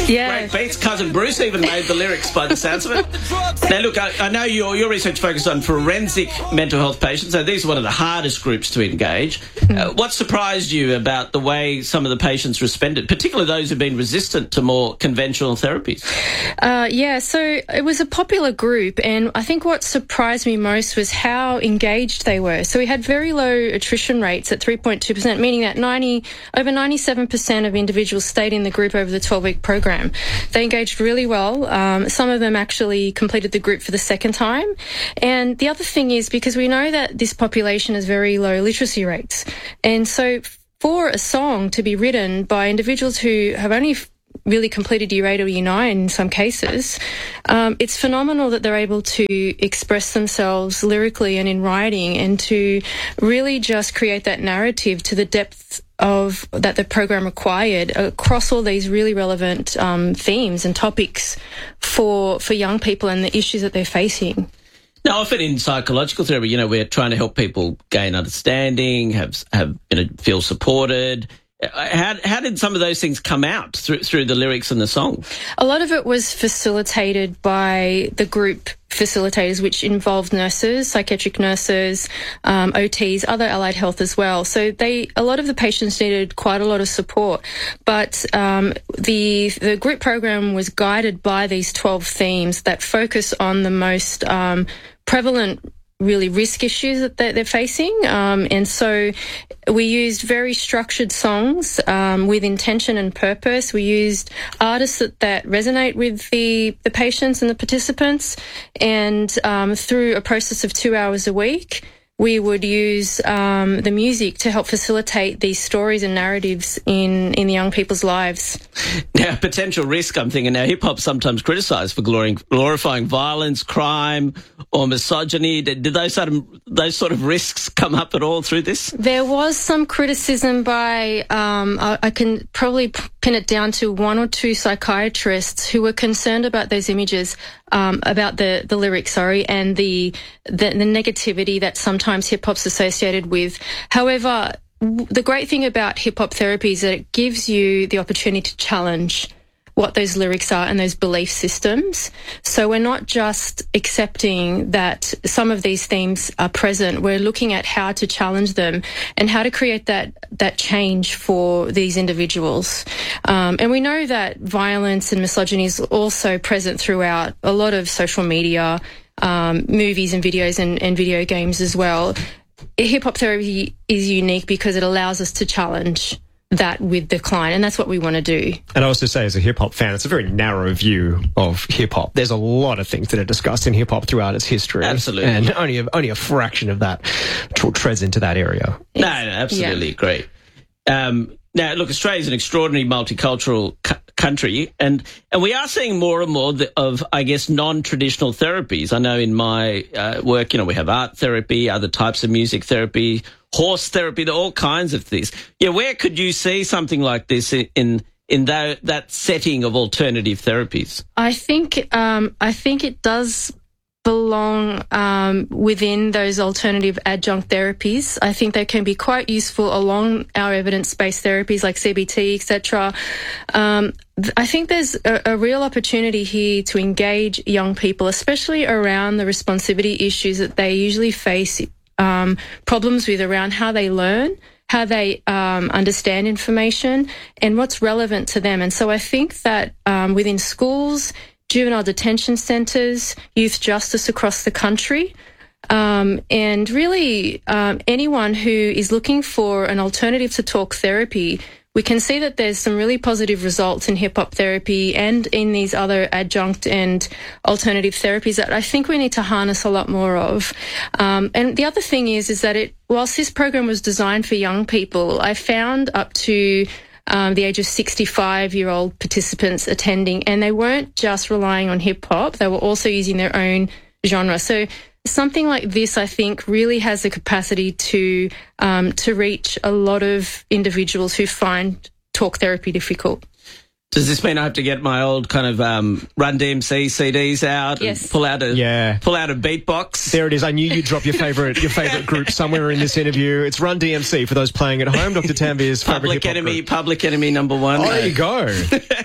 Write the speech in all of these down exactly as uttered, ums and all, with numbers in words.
Yeah. Great beats. Cousin Bruce even made the lyrics by the sounds of it. Now, look, I, I know your, your research focused on forensic mental health patients, so these are one of the hardest groups to engage. Uh, what surprised you about the way some of the patients responded, particularly those who've been resistant to more conventional therapies? Uh, yeah, so it was a popular group, and I think what surprised me most was how engaged they were. So we had very low attrition rates at three point two percent, meaning that ninety over ninety-seven percent of individuals stayed in the group over the twelve-week program. They engaged really well. Um, some of them actually completed the group for the second time. And the other thing is, because we know that this population has very low literacy rates, and so for a song to be written by individuals who have only really completed year eight or year nine in some cases, um, it's phenomenal that they're able to express themselves lyrically and in writing, and to really just create that narrative to the depth of that the program required across all these really relevant um, themes and topics for for young people and the issues that they're facing. Now, often in psychological therapy, you know, we're trying to help people gain understanding, have have you know, feel supported. How how did some of those things come out through through the lyrics and the song? A lot of it was facilitated by the group facilitators, which involved nurses, psychiatric nurses, um, O Ts, other allied health as well. So they, a lot of the patients needed quite a lot of support. But um, the the group program was guided by these twelve themes that focus on the most um, prevalent really risk issues that they're facing. Um, and so we used very structured songs um, with intention and purpose. We used artists that, that resonate with the, the patients and the participants. And um, through a process of two hours a week, we would use um, the music to help facilitate these stories and narratives in, in the young people's lives. Now, potential risk, I'm thinking, now hip-hop's sometimes criticised for glorying, glorifying violence, crime or misogyny. Did, did those, sort of, those sort of risks come up at all through this? There was some criticism by, um, I, I can probably pin it down to one or two psychiatrists who were concerned about those images, um, about the, the lyrics, sorry, and the, the, the negativity that sometimes hip-hop's associated with. However, the great thing about hip-hop therapy is that it gives you the opportunity to challenge what those lyrics are and those belief systems. So we're not just accepting that some of these themes are present. We're looking at how to challenge them and how to create that that change for these individuals. Um, and we know that violence and misogyny is also present throughout a lot of social media, um, movies and videos and, and video games as well. Hip-hop therapy is unique because it allows us to challenge that with the client, and that's what we want to do. And I also say, as a hip-hop fan, it's a very narrow view of hip-hop. There's a lot of things that are discussed in hip-hop throughout its history. Absolutely. And only a, only a fraction of that treads into that area. No, no, absolutely. Yeah. Great. Um, now, look, Australia's an extraordinary multicultural cu- country, and, and we are seeing more and more of, I guess, non-traditional therapies. I know in my uh, work, you know, we have art therapy, other types of music therapy, horse therapy, there are all kinds of things. Yeah, where could you see something like this in in, in that, that setting of alternative therapies? I think um, I think it does belong um, within those alternative adjunct therapies. I think they can be quite useful along our evidence-based therapies like C B T, et cetera. Um, I think there's a, a real opportunity here to engage young people, especially around the responsivity issues that they usually face, um, problems with around how they learn, how they um, understand information, and what's relevant to them. And so I think that um, within schools, juvenile detention centres, youth justice across the country, um, and really um, anyone who is looking for an alternative to talk therapy, we can see that there's some really positive results in hip-hop therapy and in these other adjunct and alternative therapies that I think we need to harness a lot more of. Um, and the other thing is, is that it, whilst this program was designed for young people, I found up to Um, the age of sixty-five-year-old participants attending, and they weren't just relying on hip-hop, they were also using their own genre. So something like this, I think, really has the capacity to um, to reach a lot of individuals who find talk therapy difficult. Does this mean I have to get my old kind of um, Run D M C C Ds out Yes. and pull out a Yeah. pull out a beatbox? There it is. I knew you'd drop your favourite your favourite group somewhere in this interview. It's Run D M C for those playing at home. Doctor Tanvir's favourite Public hip-hop Enemy, group. Public Enemy number one. Oh, there you go.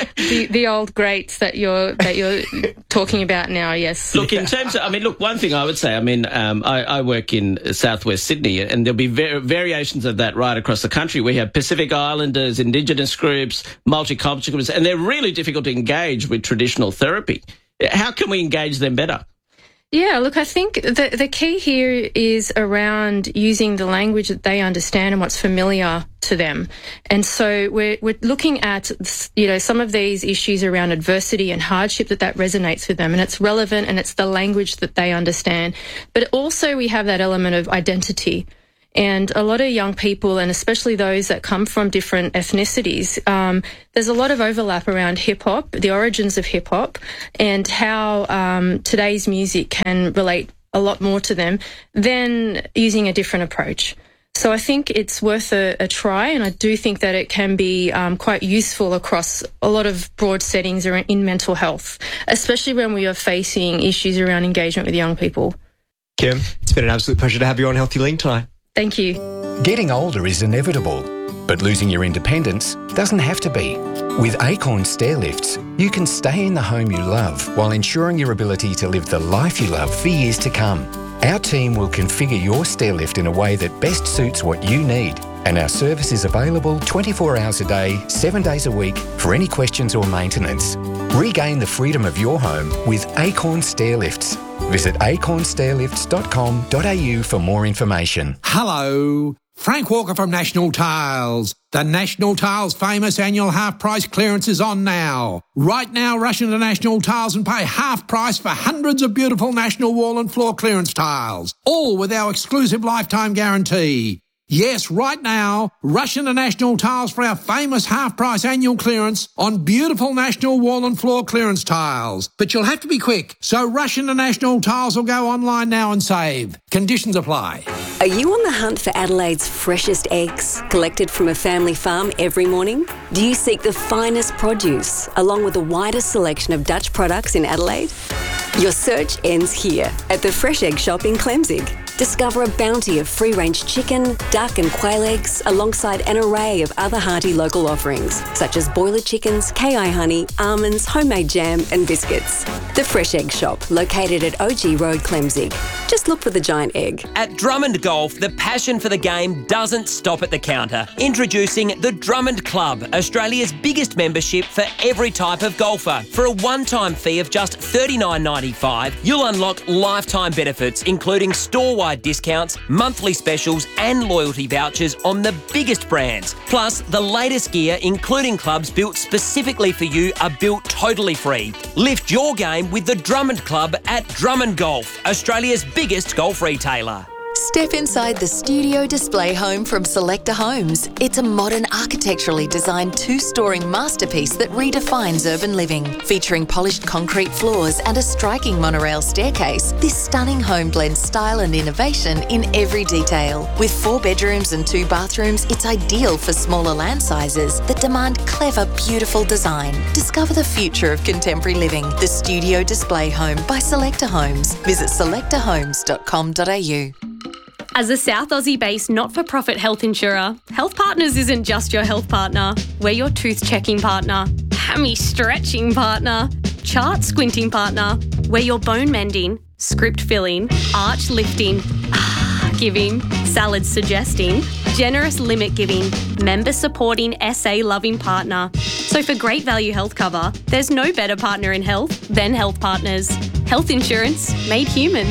the, the old greats that you're that you're talking about now. Yes. Look, in terms of, I mean, look, one thing I would say, I mean, um, I, I work in southwest Sydney, and there'll be var- variations of that right across the country. We have Pacific Islanders, Indigenous groups, multicultural groups, and they're really difficult to engage with traditional therapy. How can we engage them better? Yeah, look, I think the the key here is around using the language that they understand and what's familiar to them. And so we're we're looking at, you know, some of these issues around adversity and hardship that that resonates with them, and it's relevant and it's the language that they understand. But also we have that element of identity. And a lot of young people, and especially those that come from different ethnicities, um, there's a lot of overlap around hip-hop, the origins of hip-hop, and how um, today's music can relate a lot more to them than using a different approach. So I think it's worth a, a try, and I do think that it can be um, quite useful across a lot of broad settings around, in mental health, especially when we are facing issues around engagement with young people. Kim, it's been an absolute pleasure to have you on Healthy Link tonight. Thank you. Getting older is inevitable, but losing your independence doesn't have to be. With Acorn Stairlifts, you can stay in the home you love while ensuring your ability to live the life you love for years to come. Our team will configure your stairlift in a way that best suits what you need, and our service is available twenty-four hours a day, seven days a week for any questions or maintenance. Regain the freedom of your home with Acorn Stairlifts. Visit acorn stairlifts dot com dot a u for more information. Hello, Frank Walker from National Tiles. The National Tiles famous annual half price clearance is on now. Right now, rush into National Tiles and pay half price for hundreds of beautiful National wall and floor clearance tiles, all with our exclusive lifetime guarantee. Yes, right now, rush into National Tiles for our famous half-price annual clearance on beautiful National wall and floor clearance tiles. But you'll have to be quick, so rush into National Tiles or go online now and save. Conditions apply. Are you on the hunt for Adelaide's freshest eggs, collected from a family farm every morning? Do you seek the finest produce, along with the widest selection of Dutch products in Adelaide? Your search ends here, at the Fresh Egg Shop in Clemzig. Discover a bounty of free-range chicken, duck and quail eggs alongside an array of other hearty local offerings, such as boiler chickens, K I honey, almonds, homemade jam and biscuits. The Fresh Egg Shop, located at O G Road, Clemzig. Just look for the giant egg. At Drummond Golf, the passion for the game doesn't stop at the counter. Introducing the Drummond Club, Australia's biggest membership for every type of golfer. For a one-time fee of just thirty-nine ninety-five, you'll unlock lifetime benefits, including store-wide discounts, monthly specials and loyalty vouchers on the biggest brands. Plus, the latest gear, including clubs built specifically for you, are built totally free. Lift your game with the Drummond Club at Drummond Golf, Australia's biggest golf retailer. Step inside the studio display home from Selecta Homes. It's a modern, architecturally designed two-storing masterpiece that redefines urban living. Featuring polished concrete floors and a striking monorail staircase, this stunning home blends style and innovation in every detail. With four bedrooms and two bathrooms, it's ideal for smaller land sizes that demand clever, beautiful design. Discover the future of contemporary living. The Studio Display Home by Selecta Homes. Visit selecta homes dot com dot a u. As a South Aussie-based not-for-profit health insurer, Health Partners isn't just your health partner. We're your tooth-checking partner, hammy-stretching partner, chart-squinting partner. We're your bone-mending, script-filling, arch-lifting, ah-giving, salad-suggesting, generous limit-giving, member-supporting, S A-loving partner. So for great value health cover, there's no better partner in health than Health Partners. Health insurance made human.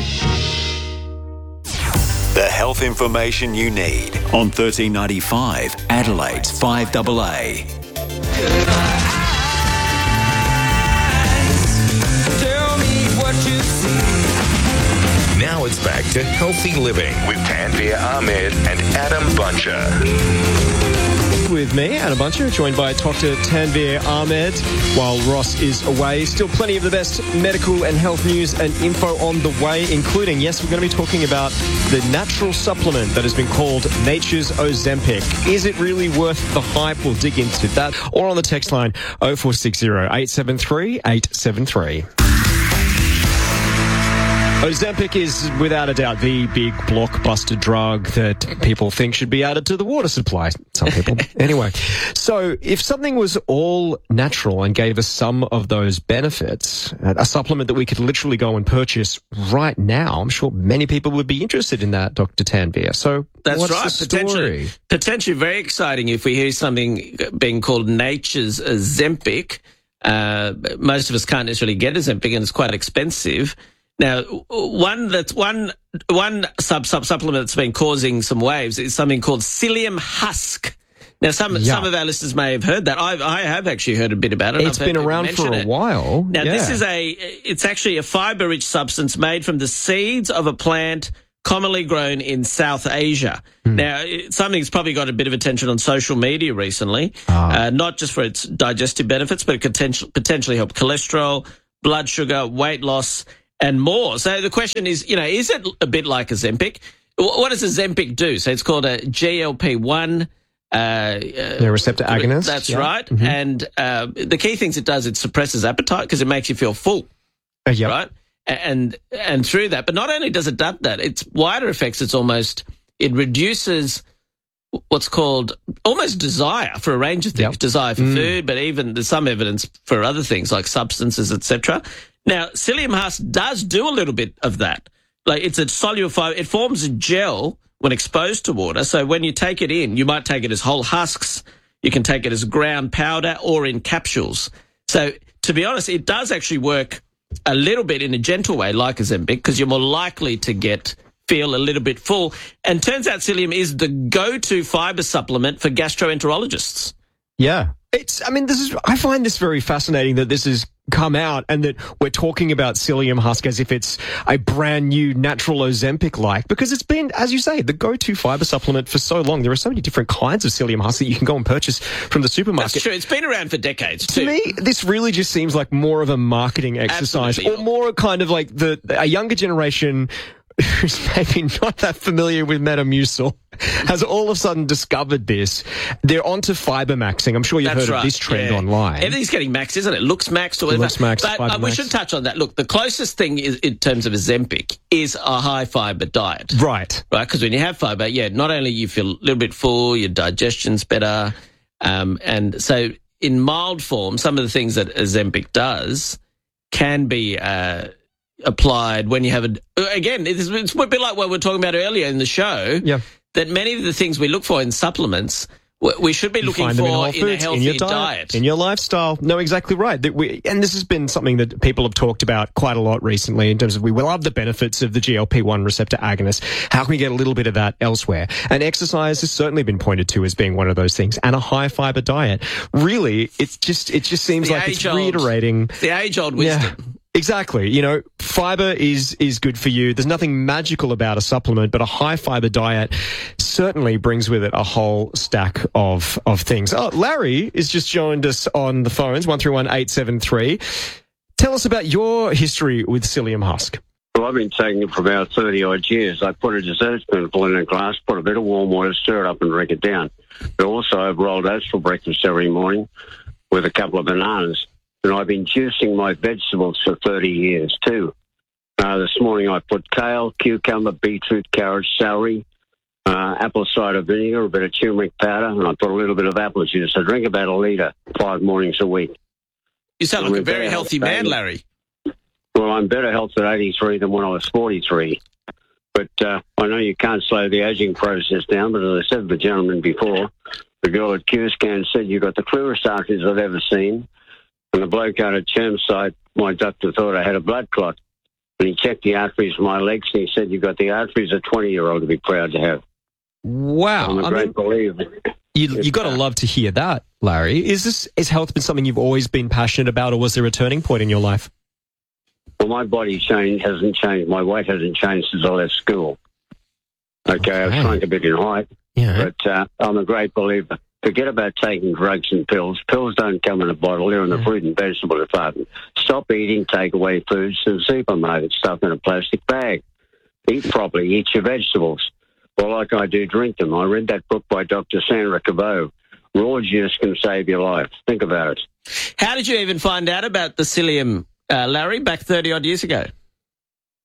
The health information you need on thirteen ninety-five Adelaide's five A A. Tell me what you see. Now it's back to Healthy Living with Tanvir Ahmed and Adam Buncher. With me, Adam Buncher, joined by Doctor Tanvir Ahmed. While Ross is away, still plenty of the best medical and health news and info on the way, including, yes, we're going to be talking about the natural supplement that has been called Nature's Ozempic. Is it really worth the hype? We'll dig into that. Or on the text line oh four six oh, eight seven three, eight seven three. Ozempic is without a doubt the big blockbuster drug that people think should be added to the water supply. Some people. Anyway, so if something was all natural and gave us some of those benefits, a supplement that we could literally go and purchase right now, I'm sure many people would be interested in that, Doctor Tanvir. So That's what's right. the story? Potentially, potentially very exciting if we hear something being called nature's Ozempic. Uh, most of us can't necessarily get Ozempic, and it's quite expensive. Now, one that's one one sub sub supplement that's been causing some waves is something called psyllium husk. Now, some Yeah. some of our listeners may have heard that. I I have actually heard a bit about it. It's I've heard been people around for mention a it. while. Now, yeah. this is a it's actually a fiber-rich substance made from the seeds of a plant commonly grown in South Asia. Hmm. Now, it's something that's probably got a bit of attention on social media recently, Ah. uh, not just for its digestive benefits, but it could potentially, potentially help cholesterol, blood sugar, weight loss, and more. So the question is, you know, is it a bit like Ozempic? Wh- What does Ozempic do? So it's called a G L P one. Uh, The receptor agonist. That's yeah. right. Mhm. And uh, the key things it does, it suppresses appetite because it makes you feel full. Uh, yep. Right? And and through that, but not only does it do that, its wider effects, it's almost, it reduces what's called almost desire for a range of things, Yep. desire for Mm. food, but even there's some evidence for other things like substances, et cetera. Now, psyllium husk does do a little bit of that. Like it's a soluble fiber, it forms a gel when exposed to water. So when you take it in, you might take it as whole husks, you can take it as ground powder or in capsules. So to be honest, it does actually work a little bit in a gentle way, like Ozempic, because you're more likely to get feel a little bit full. And turns out psyllium is the go-to fiber supplement for gastroenterologists. Yeah. It's, I mean, this is, I find this very fascinating that this has come out and that we're talking about psyllium husk as if it's a brand new natural Ozempic-like, because it's been, as you say, the go-to fiber supplement for so long. There are so many different kinds of psyllium husk that you can go and purchase from the supermarket. That's true. It's been around for decades, To too. me, this really just seems like more of a marketing exercise, Absolutely. or more kind of like the a younger generation who's maybe not that familiar with Metamucil has all of a sudden discovered this. They're onto fiber maxing. I'm sure you've That's heard right. of this trend Yeah. online. Everything's getting maxed, isn't it? Looks maxed or whatever. Looks maxed, But fiber uh, we maxed. should touch on that. Look, the closest thing is, in terms of Ozempic is a high fiber diet. Right. Right, because when you have fiber, yeah, not only you feel a little bit full, your digestion's better, um, and so in mild form, some of the things that Ozempic does can be uh, applied when you have a. Again, it's, it's a bit like what we were talking about earlier in the show. Yeah. That many of the things we look for in supplements, w- we should be You looking find them in for whole in, foods, a healthy in your diet, diet. in your lifestyle. No, exactly right. That we, and this has been something that people have talked about quite a lot recently in terms of we love the benefits of the G L P one receptor agonist. How can we get a little bit of that elsewhere? And exercise has certainly been pointed to as being one of those things, and a high fiber diet. Really, it's just it just seems The like it's age-old- reiterating the age-old wisdom. Yeah. Exactly. You know, fiber is is good for you. There's nothing magical about a supplement, but a high fiber diet certainly brings with it a whole stack of of things. Oh, Larry has just joined us on the phones, one three one eight seven three. Tell us about your history with psyllium husk. Well, I've been taking it for about thirty odd years. I put a dessert spoonful in a glass, put a bit of warm water, stir it up and drink it down. But also I've rolled oats for breakfast every morning with a couple of bananas. And I've been juicing my vegetables for thirty years too. Uh, this morning I put kale, cucumber, beetroot, carrot, celery, uh, apple cider vinegar, a bit of turmeric powder, and I put a little bit of apple juice. I drink about a litre five mornings a week. You sound I'm like a in very better healthy health, man, baby. Larry. Well, I'm better health at eighty-three than when I was forty-three. But uh, I know you can't slow the aging process down, but as I said to the gentleman before, the girl at Q-Scan said you've got the clearest arteries I've ever seen. And the bloke out at Chermside, my doctor thought I had a blood clot. And he checked the arteries of my legs, and he said, you've got the arteries of a twenty-year-old to be proud to have. Wow. I'm a I great mean, believer. you you got to love to hear that, Larry. Is this is health been something you've always been passionate about, or was there a turning point in your life? Well, my body change hasn't changed. My weight hasn't changed since I left school. Okay, Okay. I've shrunk a bit in height, Yeah. but uh, I'm a great believer. Forget about taking drugs and pills. Pills don't come in a bottle. They're in the fruit and vegetable department. Stop eating takeaway foods to the supermarket, stuff in a plastic bag. Eat properly. Eat your vegetables. Well, like I do, drink them. I read that book by Doctor Sandra Cabot. Raw juice can save your life. Think about it. How did you even find out about the psyllium, uh, Larry, back thirty-odd years ago?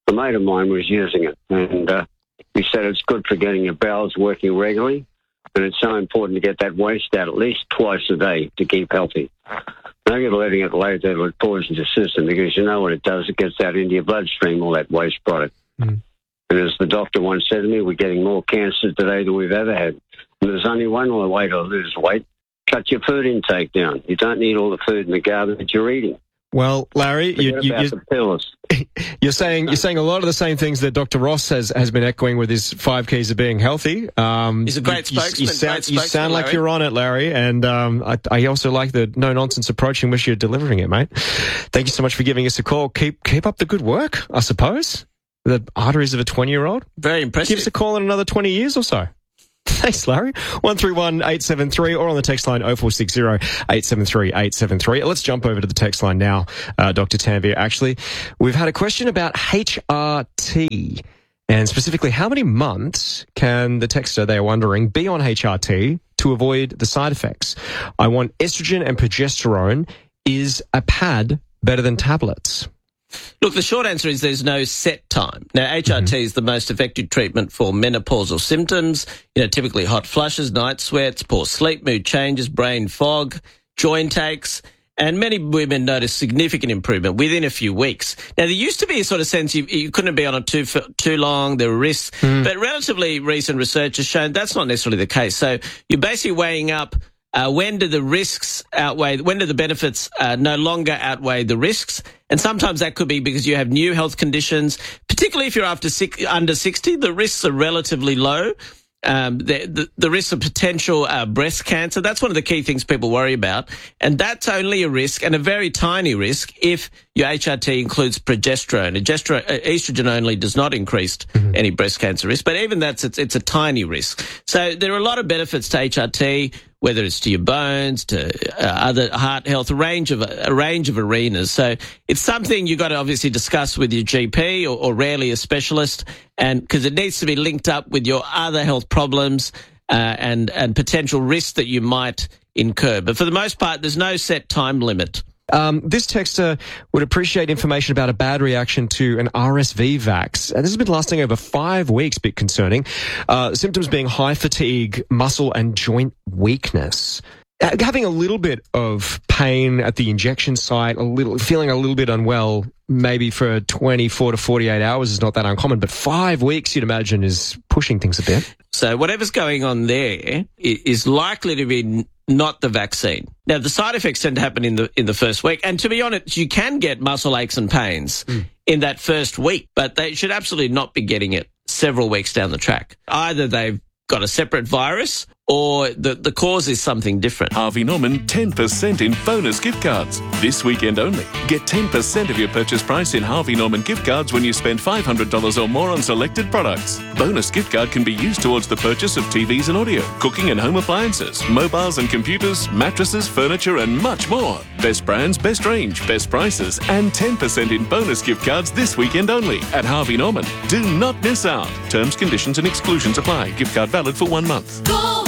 a mate of mine was using it, and uh, he said it's good for getting your bowels working regularly, and it's so important to get that waste out at least twice a day to keep healthy. Don't get letting it lay there with poison your system, because you know what it does. It gets out into your bloodstream, all that waste product. Mm. And as the doctor once said to me, we're getting more cancer today than we've ever had. And there's only one way to lose weight. Cut your food intake down. You don't need all the food in the garbage you're eating. Well, Larry, you, Forget you, about you, the pills. you're saying you're saying a lot of the same things that Doctor Ross has, has been echoing with his five keys of being healthy. Um, He's a great you, spokesman. You, you sound, great you spokesman, sound like Larry. you're on it, Larry, and um, I, I also like the no nonsense approach in which you're delivering it, mate. Thank you so much for giving us a call. Keep keep up the good work, I suppose. The arteries of a twenty year old. Very impressive. Give us a call in another twenty years or so. Thanks, Larry. one three one eight seven three or on the text line oh four six oh eight seven three eight seven three. Let's jump over to the text line now, uh, Doctor Tanvir. Actually, we've had a question about H R T, and specifically how many months can the texter, they are wondering, be on H R T to avoid the side effects? I want estrogen and progesterone. Is a pad better than tablets? Look, the short answer is there's no set time. Now, H R T mm-hmm. is the most effective treatment for menopausal symptoms, you know, typically hot flushes, night sweats, poor sleep, mood changes, brain fog, joint aches, and many women notice significant improvement within a few weeks. Now, there used to be a sort of sense you, you couldn't be on it too too long, there were risks, mm. but relatively recent research has shown that's not necessarily the case. So you're basically weighing up Uh, when do the risks outweigh, when do the benefits uh, no longer outweigh the risks? And sometimes that could be because you have new health conditions, particularly if you're after six, under sixty, the risks are relatively low. Um, the, the, the risks of potential uh, breast cancer, that's one of the key things people worry about. And that's only a risk, and a very tiny risk, if your H R T includes progesterone. Progesterone, uh, estrogen only does not increase mm-hmm. any breast cancer risk, but even that's, it's, it's a tiny risk. So there are a lot of benefits to H R T, whether it's to your bones, to uh, other heart health, a range of a range of arenas. So it's something you've got to obviously discuss with your G P or, or rarely a specialist, and because it needs to be linked up with your other health problems uh, and and potential risks that you might incur. But for the most part, there's no set time limit. Um, this texter would appreciate information about a bad reaction to an R S V vax. And this has been lasting over five weeks, bit concerning. Uh, symptoms being high fatigue, muscle and joint weakness. Uh, having a little bit of pain at the injection site, a little, feeling a little bit unwell, maybe for twenty-four to forty-eight hours is not that uncommon, but five weeks, you'd imagine, is pushing things a bit. So whatever's going on there is likely to be not the vaccine. Now, the side effects tend to happen in the in the first week. And to be honest, you can get muscle aches and pains mm. in that first week, but they should absolutely not be getting it several weeks down the track. Either they've got a separate virus or the, the cause is something different. Harvey Norman, ten percent in bonus gift cards. This weekend only. Get ten percent of your purchase price in Harvey Norman gift cards when you spend five hundred dollars or more on selected products. Bonus gift card can be used towards the purchase of T Vs and audio, cooking and home appliances, mobiles and computers, mattresses, furniture and much more. Best brands, best range, best prices and ten percent in bonus gift cards this weekend only at Harvey Norman. Do not miss out. Terms, conditions and exclusions apply. Gift card valid for one month. Go!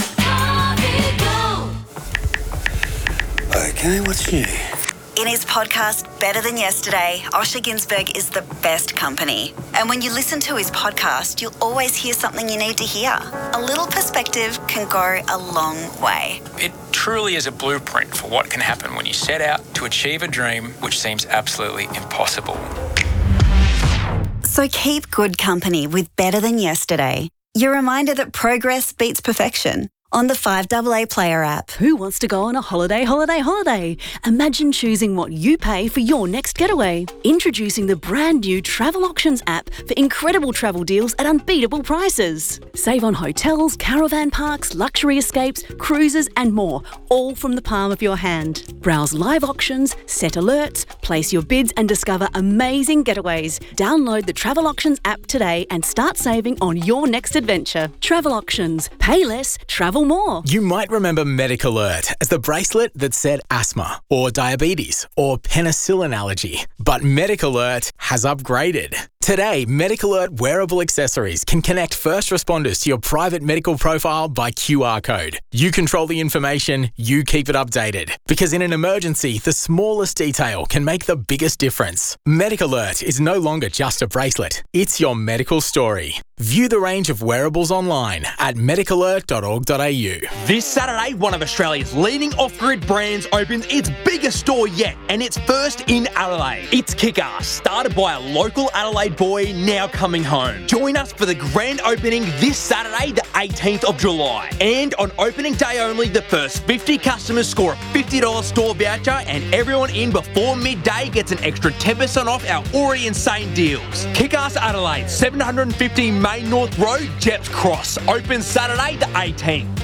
Okay, what's new? In his podcast, Better Than Yesterday, Osher Ginsberg is the best company. And when you listen to his podcast, you'll always hear something you need to hear. A little perspective can go a long way. It truly is a blueprint for what can happen when you set out to achieve a dream which seems absolutely impossible. So keep good company with Better Than Yesterday. Your reminder that progress beats perfection. On the five A A Player app. Who wants to go on a holiday, holiday, holiday? Imagine choosing what you pay for your next getaway. Introducing the brand new Travel Auctions app for incredible travel deals at unbeatable prices. Save on hotels, caravan parks, luxury escapes, cruises and more, all from the palm of your hand. Browse live auctions, set alerts, place your bids and discover amazing getaways. Download the Travel Auctions app today and start saving on your next adventure. Travel Auctions. Pay less, travel more. You might remember MedicAlert as the bracelet that said asthma or diabetes or penicillin allergy. But MedicAlert has upgraded to Today, Medical Alert wearable accessories can connect first responders to your private medical profile by Q R code. You control the information, you keep it updated. Because in an emergency, the smallest detail can make the biggest difference. Medical Alert is no longer just a bracelet. It's your medical story. View the range of wearables online at medical alert dot org dot a u. This Saturday, one of Australia's leading off-grid brands opens its biggest store yet, and it's first in Adelaide. It's Kick-Ass, started by a local Adelaide boy now coming home. Join us for the grand opening this Saturday, the eighteenth of July. And on opening day only, the first fifty customers score a fifty dollars store voucher, and everyone in before midday gets an extra ten percent off our already insane deals. Kick-Ass Adelaide, seven fifty Main North Road, Jeps Cross. Open Saturday the eighteenth.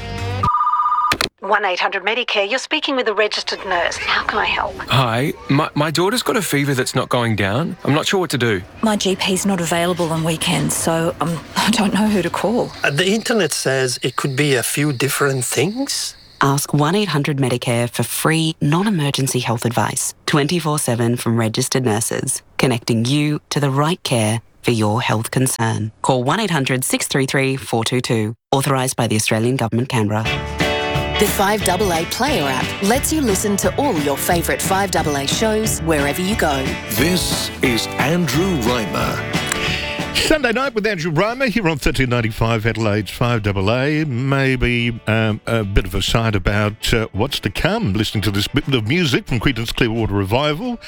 one eight hundred Medicare, you're speaking with a registered nurse. How can I help? Hi, my, my daughter's got a fever that's not going down. I'm not sure what to do. My G P's not available on weekends, so um, I don't know who to call. Uh, the internet says it could be a few different things. Ask one eight hundred Medicare for free, non-emergency health advice, twenty-four seven from registered nurses, connecting you to the right care for your health concern. Call one eight hundred six three three four two two. Authorised by the Australian Government, Canberra. The five A A Player app lets you listen to all your favourite five A A shows wherever you go. This is Andrew Reimer. Sunday night with Andrew Reimer here on thirteen ninety-five Adelaide's five A A. Maybe um, a bit of a side about uh, what's to come, listening to this bit of music from Creedence Clearwater Revival.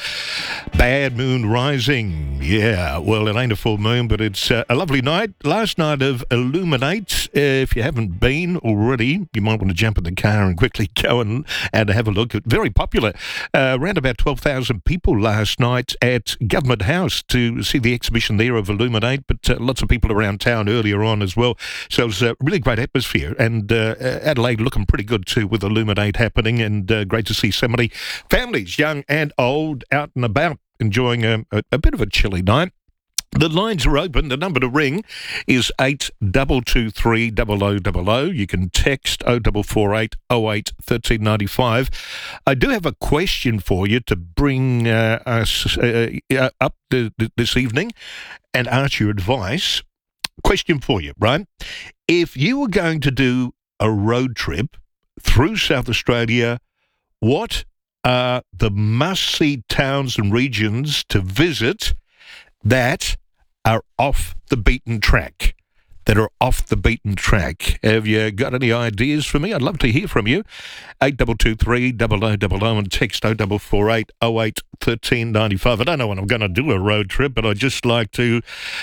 Bad Moon Rising. Yeah, well, it ain't a full moon, but it's uh, a lovely night. Last night of Illuminate. Uh, if you haven't been already, you might want to jump in the car and quickly go and, and have a look. Very popular. Uh, around about twelve thousand people last night at Government House to see the exhibition there of Illuminate. But uh, lots of people around town earlier on as well. So it was a really great atmosphere. And uh, Adelaide looking pretty good too with Illuminate happening. And uh, great to see so many families, young and old, out and about enjoying a, a, a bit of a chilly night. The lines are open. The number to ring is eight two two three zero zero zero zero. You can text oh four four eight oh eight one three nine five. I do have a question for you to bring uh, us uh, uh, up the, the, this evening and ask your advice. Question for you, right? If you were going to do a road trip through South Australia, what are the must-see towns and regions to visit that are off the beaten track, that are off the beaten track? Have you got any ideas for me? I'd love to hear from you. eight two two three zero zero zero zero and text oh four four eight oh eight one three nine five. I don't know when I'm going to do a road trip, but I just like to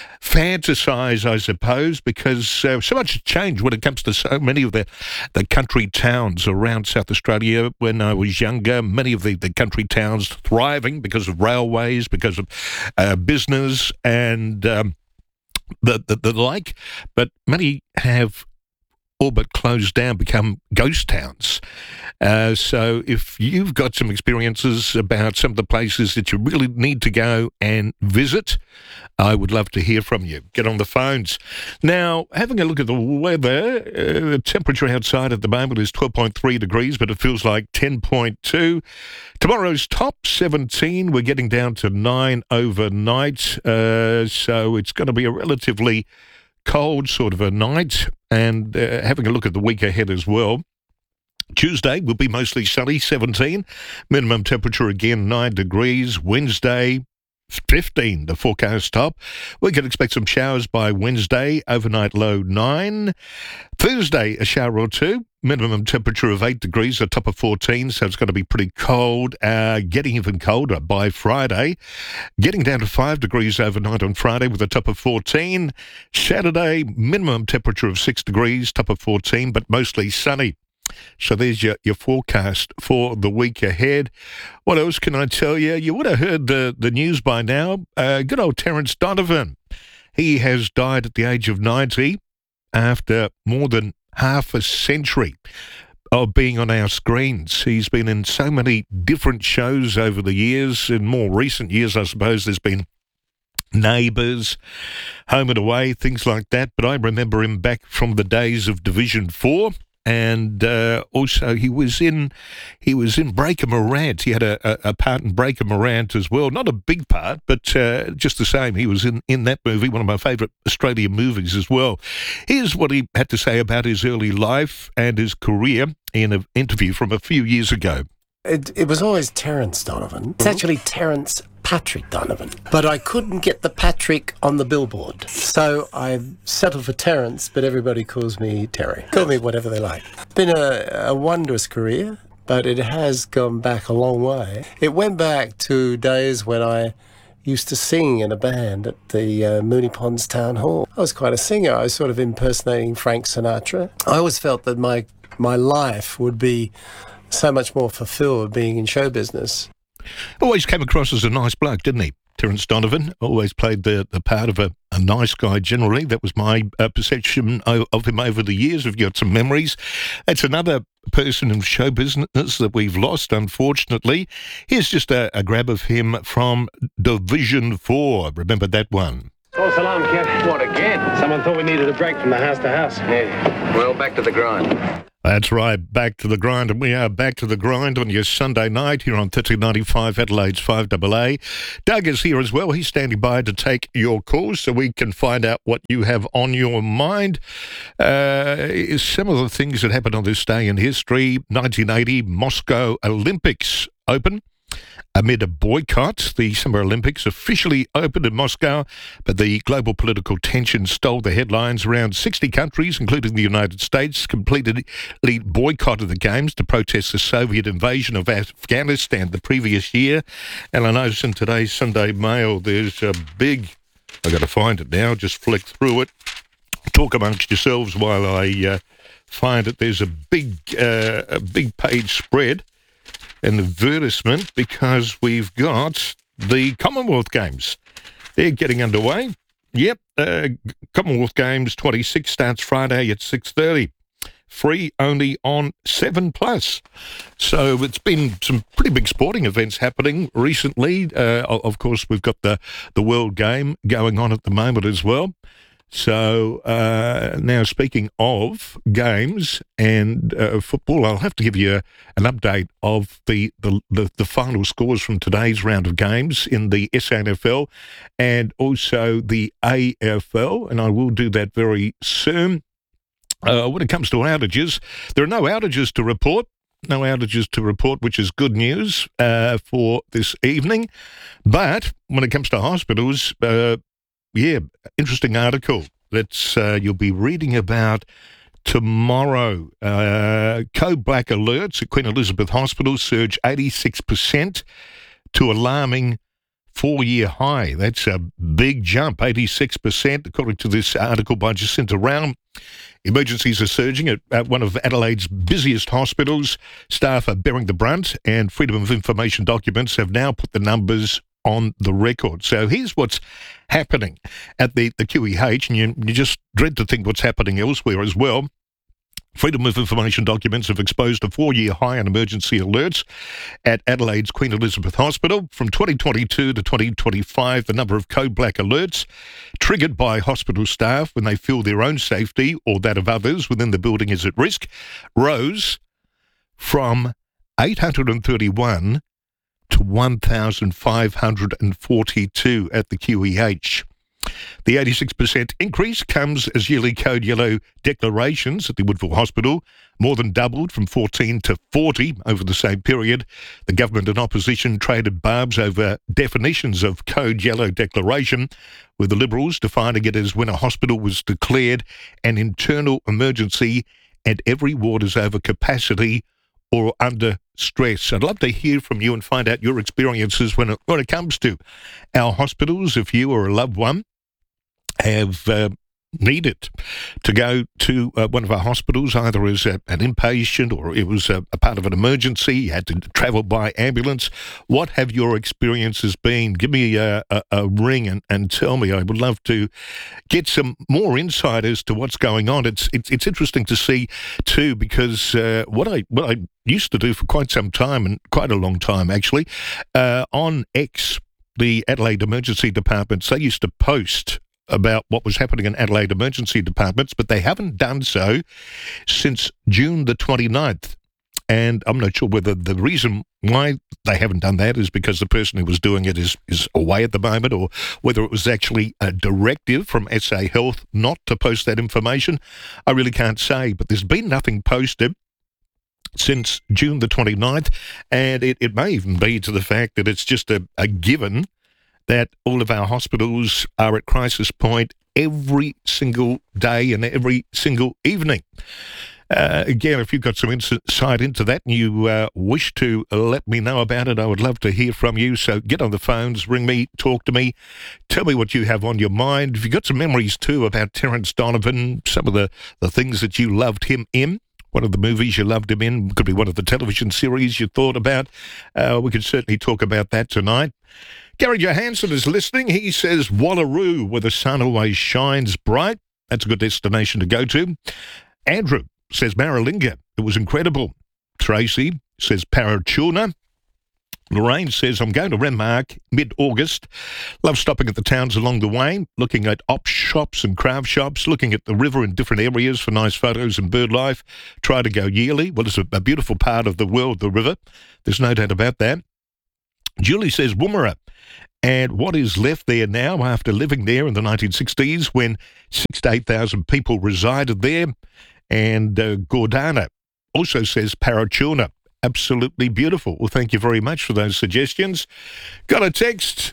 fantasize, I suppose, because uh, so much has changed when it comes to so many of the, the country towns around South Australia. When I was younger, many of the, the country towns thriving because of railways, because of uh, business and um, the, the, the like, but many have all but closed down, become ghost towns. Uh, so if you've got some experiences about some of the places that you really need to go and visit, I would love to hear from you. Get on the phones. Now, having a look at the weather, uh, the temperature outside at the moment is twelve point three degrees, but it feels like ten point two. Tomorrow's top seventeen. We're getting down to nine overnight. Uh, so it's going to be a relatively cold sort of a night. And uh, having a look at the week ahead as well. Tuesday will be mostly sunny, seventeen. Minimum temperature again, nine degrees. Wednesday, fifteen, the forecast top. We can expect some showers by Wednesday, overnight low nine. Thursday, a shower or two. Minimum temperature of eight degrees, a top of fourteen, so it's going to be pretty cold. Uh, getting even colder by Friday. Getting down to five degrees overnight on Friday with a top of fourteen. Saturday, minimum temperature of six degrees, top of fourteen, but mostly sunny. So there's your, your forecast for the week ahead. What else can I tell you? You would have heard the, the news by now. Uh, good old Terence Donovan. He has died at the age of ninety after more than half a century of being on our screens. He's been in so many different shows over the years. In more recent years, I suppose, there's been Neighbours, Home and Away, things like that. But I remember him back from the days of Division four. and uh, also he was in he was in Breaker Morant. He had a, a, a part in Breaker Morant as well. Not a big part, but uh, just the same. He was in, in that movie, one of my favourite Australian movies as well. Here's what he had to say about his early life and his career in an interview from a few years ago. It, it was always Terence Donovan. It's actually Terence Patrick Donovan. But I couldn't get the Patrick on the billboard. So I settled for Terence, but everybody calls me Terry. Call me whatever they like. It's been a, a wondrous career, but it has gone back a long way. It went back to days when I used to sing in a band at the uh, Moonee Ponds Town Hall. I was quite a singer. I was sort of impersonating Frank Sinatra. I always felt that my my life would be so much more fulfilled being in show business. Always came across as a nice bloke, didn't he? Terence Donovan always played the, the part of a, a nice guy generally. That was my uh, perception of, of him over the years. We've got some memories. That's another person in show business that we've lost, unfortunately. Here's just a, a grab of him from Division four. Remember that one? False alarm, kid. What, again? Someone thought we needed a break from the house to house. Yeah. Well, back to the grind. That's right, back to the grind, and we are back to the grind on your Sunday night here on thirteen ninety-five Adelaide's five A A. Doug is here as well. He's standing by to take your calls so we can find out what you have on your mind. Uh, some of the things that happened on this day in history: nineteen eighty Moscow Olympics open. Amid a boycott, the Summer Olympics officially opened in Moscow, but the global political tension stole the headlines. Around sixty countries, including the United States, completely boycotted the Games to protest the Soviet invasion of Afghanistan the previous year. And I noticed in today's Sunday Mail, there's a big, I've got to find it now, just flick through it. Talk amongst yourselves while I uh, find it. There's a big, uh, a big page spread. An advertisement because we've got the Commonwealth Games. They're getting underway. Yep, uh, Commonwealth Games twenty-six starts Friday at six thirty. Free only on seven plus. So it's been some pretty big sporting events happening recently. Uh, of course, we've got the, the World Game going on at the moment as well. So uh, now, speaking of games and uh, football, I'll have to give you a, an update of the, the, the, the final scores from today's round of games in the S A N F L and also the A F L, and I will do that very soon. Uh, when it comes to outages, there are no outages to report. No outages to report, which is good news uh, for this evening. But when it comes to hospitals, uh, yeah, interesting article that uh, you'll be reading about tomorrow. Uh, Code Black alerts at Queen Elizabeth Hospital surge eighty-six percent to alarming four-year high. That's a big jump, eighty-six percent, according to this article by Jacinta Round. Emergencies are surging at, at one of Adelaide's busiest hospitals. Staff are bearing the brunt, and Freedom of Information documents have now put the numbers on the record. So here's what's happening at the, the Q E H, and you, you just dread to think what's happening elsewhere as well. Freedom of Information documents have exposed a four-year high in emergency alerts at Adelaide's Queen Elizabeth Hospital. From twenty twenty-two to twenty twenty-five, the number of Code Black alerts triggered by hospital staff when they feel their own safety or that of others within the building is at risk rose from eight hundred thirty-one to one thousand five hundred forty-two at the Q E H. The eighty-six percent increase comes as yearly Code Yellow declarations at the Woodville Hospital more than doubled from fourteen to forty over the same period. The government and opposition traded barbs over definitions of Code Yellow declaration, with the Liberals defining it as when a hospital was declared an internal emergency and every ward is over capacity or under stress. I'd love to hear from you and find out your experiences when it, when it comes to our hospitals. If you or a loved one have uh, needed to go to uh, one of our hospitals, either as a, an inpatient or it was a, a part of an emergency, you had to travel by ambulance, what have your experiences been? Give me a, a, a ring and, and tell me. I would love to get some more insight as to what's going on. It's it's, it's interesting to see too, because uh, what I what I used to do for quite some time, and quite a long time actually, uh, on X, the Adelaide Emergency Departments, they used to post about what was happening in Adelaide emergency departments, but they haven't done so since June the twenty-ninth. And I'm not sure whether the reason why they haven't done that is because the person who was doing it is, is away at the moment, or whether it was actually a directive from S A Health not to post that information. I really can't say, but there's been nothing posted since June the twenty-ninth, and it, it may even be to the fact that it's just a, a given that all of our hospitals are at crisis point every single day and every single evening. Uh, again, if you've got some insight into that and you uh, wish to let me know about it, I would love to hear from you. So get on the phones, ring me, talk to me, tell me what you have on your mind. If you've got some memories too about Terence Donovan, some of the, the things that you loved him in, one of the movies you loved him in, could be one of the television series you thought about, uh, we could certainly talk about that tonight. Gary Johansson is listening. He says, Wallaroo, where the sun always shines bright. That's a good destination to go to. Andrew says Maralinga, it was incredible. Tracy says Paratuna. Lorraine says, I'm going to Renmark mid-August. Love stopping at the towns along the way, looking at op shops and craft shops, looking at the river in different areas for nice photos and bird life. Try to go yearly. Well, it's a, a beautiful part of the world, the river. There's no doubt about that. Julie says Woomera. And what is left there now after living there in the nineteen sixties when six to eight thousand people resided there. And uh, Gordana also says Paratuna. Absolutely beautiful. Well, thank you very much for those suggestions. Got a text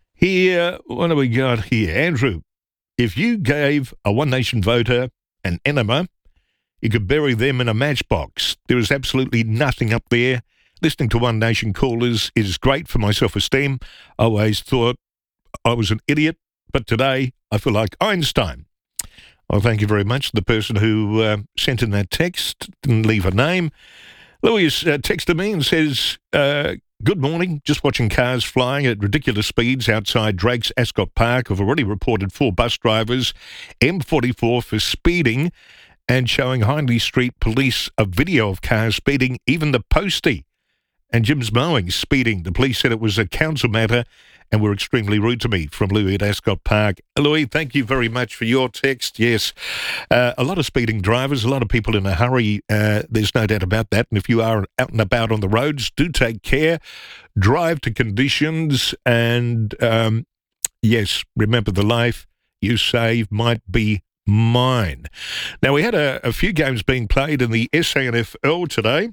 here. What do we got here? Andrew, if you gave a One Nation voter an enema, you could bury them in a matchbox. There is absolutely nothing up there. Listening to One Nation callers is great for my self-esteem. I always thought I was an idiot, but today I feel like Einstein. Well, thank you very much. The person who uh, sent in that text didn't leave a name. Louis uh, texted me and says, uh, good morning. Just watching cars flying at ridiculous speeds outside Drake's Ascot Park. I've already reported four bus drivers, M forty-four, for speeding and showing Hindley Street police a video of cars speeding, even the postie. And Jim's mowing, speeding. The police said it was a council matter and were extremely rude to me, from Louis at Ascot Park. Louis, thank you very much for your text. Yes, uh, a lot of speeding drivers, a lot of people in a hurry. Uh, there's no doubt about that. And if you are out and about on the roads, do take care. Drive to conditions. And, um, yes, remember the life you save might be mine. Now, we had a, a few games being played in the S A N F L today.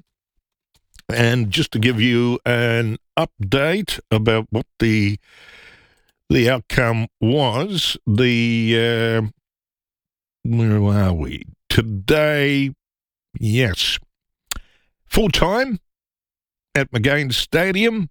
And just to give you an update about what the the outcome was, the uh, where are we today? Yes, full time at McGain Stadium.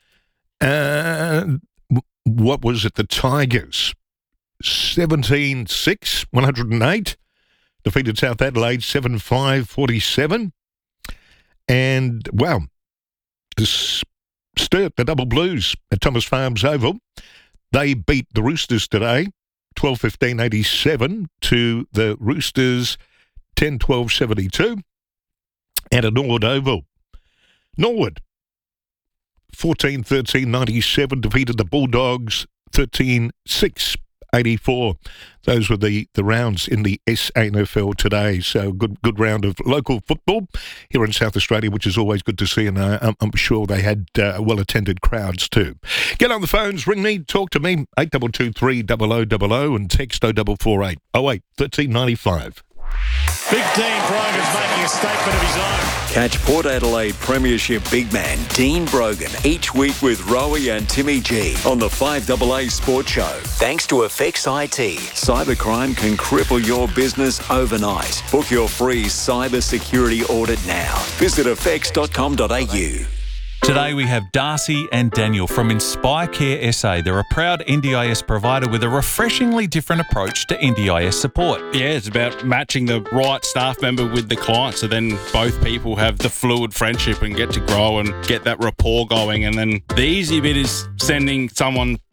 And uh, what was it? The Tigers seventeen six, one hundred eight defeated South Adelaide seven five, forty-seven. And, well, the Sturt, the Double Blues at Thomas Farms Oval, they beat the Roosters today, twelve fifteen eighty-seven to the Roosters ten twelve seventy-two. And at Norwood Oval, Norwood, fourteen thirteen ninety-seven, defeated the Bulldogs thirteen six eighty-four. Those were the, the rounds in the S A N F L today. So good good round of local football here in South Australia, which is always good to see. And uh, I'm, I'm sure they had uh, well-attended crowds too. Get on the phones, ring me, talk to me, eight two two three zero zero zero zero and text oh four four eight oh eight thirteen ninety-five. Big Dean Brogan's making a statement of his own. Catch Port Adelaide Premiership big man Dean Brogan each week with Rowie and Timmy G on the five A A Sports Show. Thanks to Effects I T. Cybercrime can cripple your business overnight. Book your free cyber security audit now. Visit effects dot com dot a u. Today we have Darcy and Daniel from Inspire Care S A. They're a proud N D I S provider with a refreshingly different approach to N D I S support. Yeah, it's about matching the right staff member with the client, so then both people have the fluid friendship and get to grow and get that rapport going. And then the easy bit is sending someone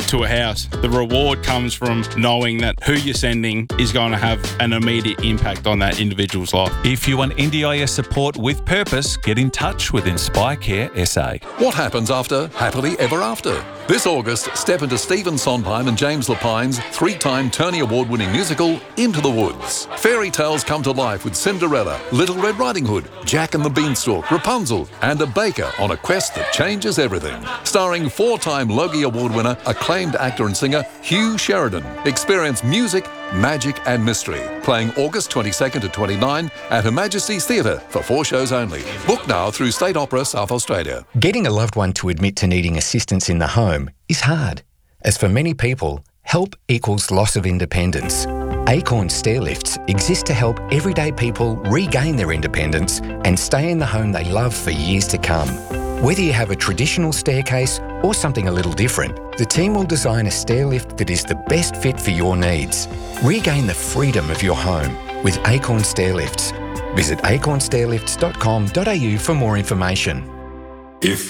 to a house. The reward comes from knowing that who you're sending is going to have an immediate impact on that individual's life. If you want N D I S support with purpose, get in touch with Inspire Care S A. What happens after Happily Ever After? This August, step into Stephen Sondheim and James Lapine's three-time Tony Award-winning musical, Into the Woods. Fairy tales come to life with Cinderella, Little Red Riding Hood, Jack and the Beanstalk, Rapunzel, and a baker on a quest that changes everything. Starring four-time Logie Award winner, acclaimed actor and singer Hugh Sheridan. Experience music, magic and mystery. Playing August twenty-second to twenty-ninth at Her Majesty's Theatre for four shows only. Book now through State Opera South Australia. Getting a loved one to admit to needing assistance in the home is hard, as for many people, help equals loss of independence. Acorn Stairlifts exist to help everyday people regain their independence and stay in the home they love for years to come. Whether you have a traditional staircase or something a little different, the team will design a stairlift that is the best fit for your needs. Regain the freedom of your home with Acorn Stairlifts. Visit acorn stairlifts dot com dot a u for more information. If